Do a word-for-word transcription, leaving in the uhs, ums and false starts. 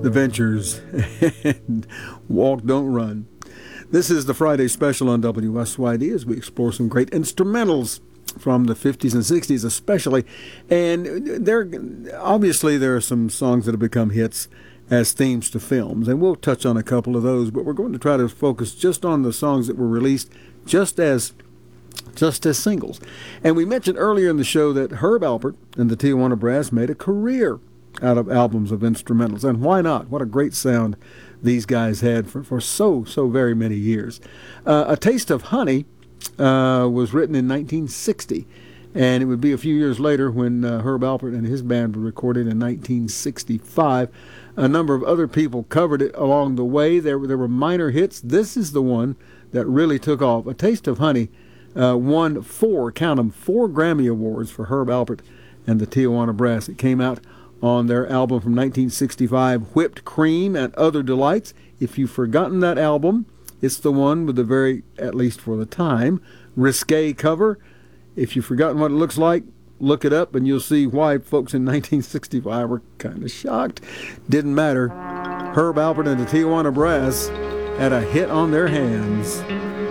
The Ventures, and Walk, Don't Run. This is the Friday special on W S Y D as we explore some great instrumentals from the fifties and sixties especially. And there, obviously there are some songs that have become hits as themes to films, and we'll touch on a couple of those, but we're going to try to focus just on the songs that were released just as just as singles. And we mentioned earlier in the show that Herb Alpert and the Tijuana Brass made a career out of albums of instrumentals, and why not? What a great sound these guys had for, for so, so very many years. Uh, A Taste of Honey uh, was written in nineteen sixty, and it would be a few years later when uh, Herb Alpert and his band would record it in nineteen sixty-five. A number of other people covered it along the way. There, there were minor hits. This is the one that really took off. A Taste of Honey uh, won four, count them, four Grammy Awards for Herb Alpert and the Tijuana Brass. It came out on their album from nineteen sixty-five, Whipped Cream and Other Delights. If you've forgotten that album, it's the one with the very, at least for the time, risque cover. If you've forgotten what it looks like, look it up and you'll see why folks in nineteen sixty-five were kind of shocked. Didn't matter. Herb Alpert and the Tijuana Brass had a hit on their hands.